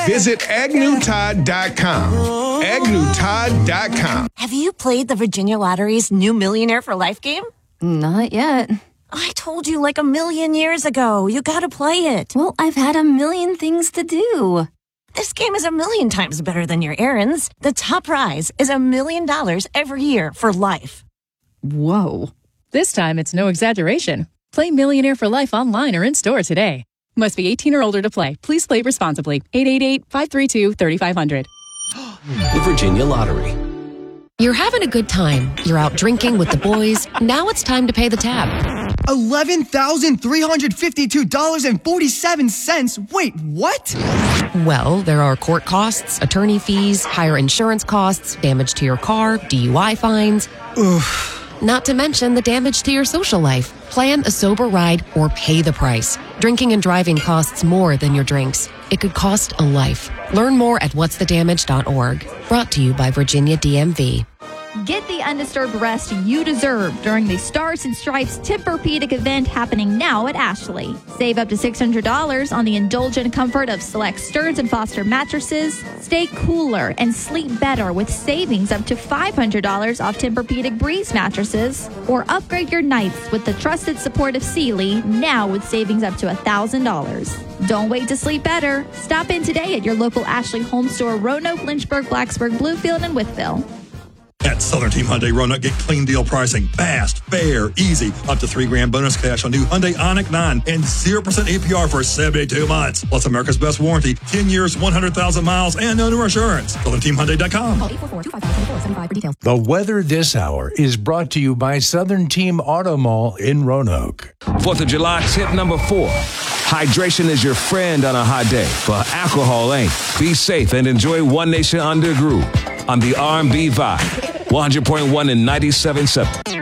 Visit AgnewTodd.com. AgnewTodd.com. Have you played the Virginia Lottery's new Millionaire for Life game? Not yet. I told you like a million years ago. You gotta play it. Well, I've had a million things to do. This game is a million times better than your errands. The top prize is $1 million every year for life. Whoa. This time, it's no exaggeration. Play Millionaire for Life online or in store today. Must be 18 or older to play. Please play responsibly. 888-532-3500. The Virginia Lottery. You're having a good time. You're out drinking with the boys. Now it's time to pay the tab. $11,352.47. Wait, what? Well, there are court costs, attorney fees, higher insurance costs, damage to your car, DUI fines. Oof. Not to mention the damage to your social life. Plan a sober ride or pay the price. Drinking and driving costs more than your drinks. It could cost a life. Learn more at whatsthedamage.org. Brought to you by Virginia DMV. Get the undisturbed rest you deserve during the Stars and Stripes Tempur-Pedic event happening now at Ashley. Save up to $600 on the indulgent comfort of select Stearns & Foster mattresses. Stay cooler and sleep better with savings up to $500 off Tempur-Pedic Breeze mattresses. Or upgrade your nights with the trusted support of Sealy, now with savings up to $1,000. Don't wait to sleep better. Stop in today at your local Ashley home store, Roanoke, Lynchburg, Blacksburg, Bluefield, and Wytheville. At Southern Team Hyundai Roanoke, get clean deal pricing. Fast, fair, easy. Up to $3,000 bonus cash on new Hyundai Ioniq 9 and 0% APR for 72 months. Plus America's best warranty, 10 years, 100,000 miles, and no new insurance. SouthernTeamHyundai.com. Call 844-255-2475 for details. The weather this hour is brought to you by Southern Team Auto Mall in Roanoke. 4th of July tip number 4. Hydration is your friend on a hot day, but alcohol ain't. Be safe and enjoy One Nation Under Groove on the R&B Vibe. 100.1 and 97.7.